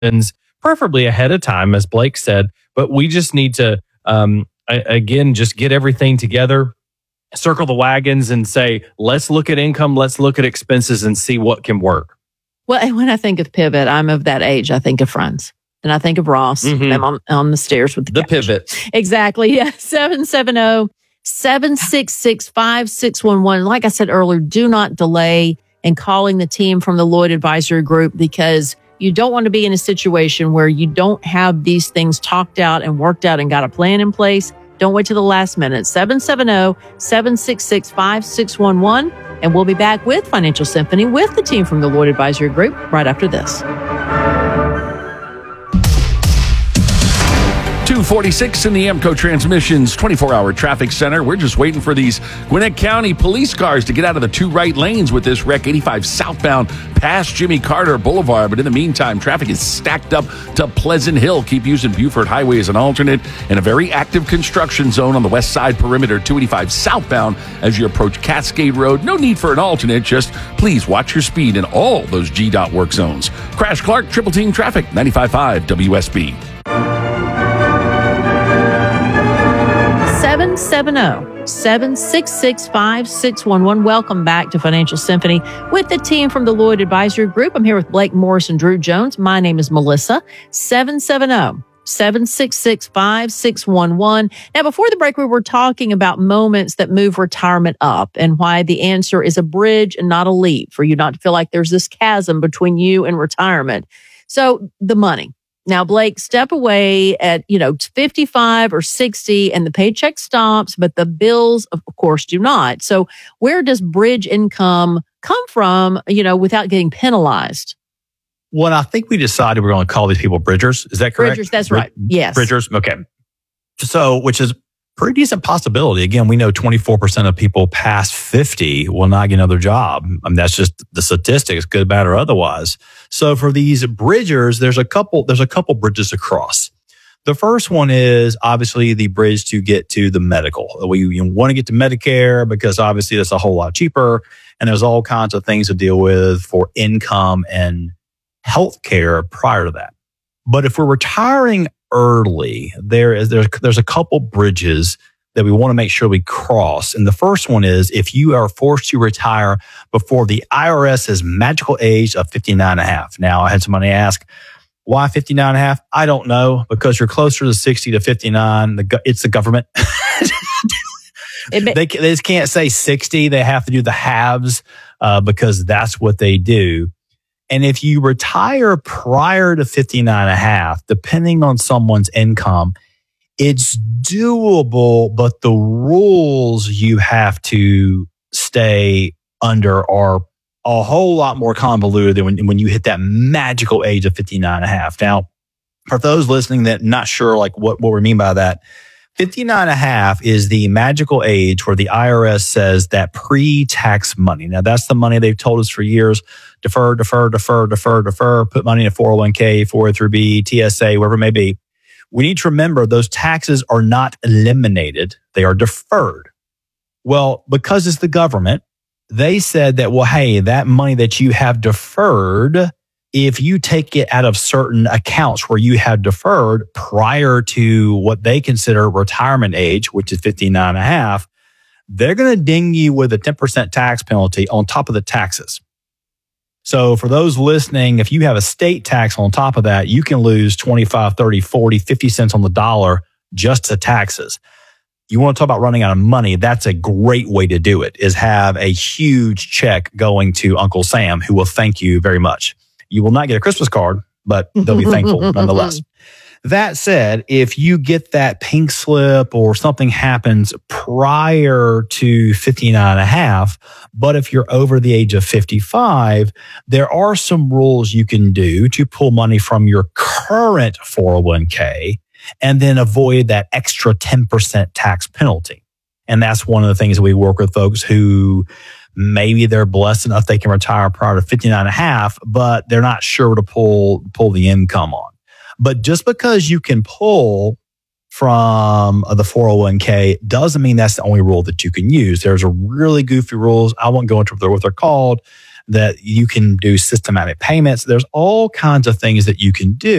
preferably ahead of time, as Blake said. But we just need to, again, just get everything together, circle the wagons and say, let's look at income, let's look at expenses and see what can work. Well, and when I think of pivot, I'm of that age. I think of Friends. And I think of Ross. I'm on the stairs with the pivot. Exactly. Yeah. 770-766-5611. Like I said earlier, do not delay in calling the team from the Lloyd Advisory Group, because you don't want to be in a situation where you don't have these things talked out and worked out and got a plan in place. Don't wait till the last minute. 770-766-5611. And we'll be back with Financial Symphony with the team from the Lloyd Advisory Group right after this. 246 in the Amco Transmissions 24-hour traffic center. We're just waiting for these Gwinnett County police cars to get out of the two right lanes with this wreck 85 southbound past Jimmy Carter Boulevard. But in the meantime, traffic is stacked up to Pleasant Hill. Keep using Buford Highway as an alternate, and a very active construction zone on the west side perimeter 285 southbound as you approach Cascade Road. No need for an alternate. Just please watch your speed in all those GDOT work zones. Crash Clark, Triple Team Traffic, 95.5 WSB. 770-766-5611. Welcome back to Financial Symphony with the team from the Lloyd Advisory Group. I'm here with Blake Morris and Drew Jones. My name is Melissa. 770-766-5611. Now, before the break, we were talking about moments that move retirement up and why the answer is a bridge and not a leap, for you not to feel like there's this chasm between you and retirement. So the money. Now, Blake, step away at, 55 or 60 and the paycheck stops, but the bills, of course, do not. So where does bridge income come from, without getting penalized? Well, I think we decided we're going to call these people bridgers. Is that correct? Bridgers, that's right. Yes. Bridgers. Okay. So, which is pretty decent possibility. Again, we know 24% of people past 50 will not get another job. I mean, that's just the statistics, good, bad, or otherwise. So for these bridgers, there's a couple bridges across. The first one is obviously the bridge to get to the medical. You want to get to Medicare because obviously that's a whole lot cheaper. And there's all kinds of things to deal with for income and health care prior to that. But if we're retiring early, there's a couple bridges that we want to make sure we cross. And the first one is if you are forced to retire before the IRS's magical age of 59.5. Now, I had somebody ask, why 59.5? I don't know, because you're closer to 60 to 59. It's the government. They just can't say 60. They have to do the halves because that's what they do. And if you retire prior to 59.5, depending on someone's income, it's doable, but the rules you have to stay under are a whole lot more convoluted than when you hit that magical age of 59.5. Now, for those listening that not sure like what we mean by that, 59.5 is the magical age where the IRS says that pre-tax money. Now, that's the money they've told us for years. Defer, put money in a 401k, 403b, TSA, wherever it may be. We need to remember those taxes are not eliminated. They are deferred. Well, because it's the government, they said that, well, hey, that money that you have deferred, if you take it out of certain accounts where you have deferred prior to what they consider retirement age, which is 59.5, they're going to ding you with a 10% tax penalty on top of the taxes. So for those listening, if you have a state tax on top of that, you can lose 25, 30, 40, 50 cents on the dollar just to taxes. You want to talk about running out of money, that's a great way to do it, is have a huge check going to Uncle Sam, who will thank you very much. You will not get a Christmas card, but they'll be thankful nonetheless. That said, if you get that pink slip or something happens prior to 59.5, but if you're over the age of 55, there are some rules you can do to pull money from your current 401k and then avoid that extra 10% tax penalty. And that's one of the things we work with folks who maybe they're blessed enough they can retire prior to 59.5, but they're not sure to pull the income on. But just because you can pull from the 401k doesn't mean that's the only rule that you can use. There's a really goofy rules. I won't go into what they're called, that you can do systematic payments. There's all kinds of things that you can do.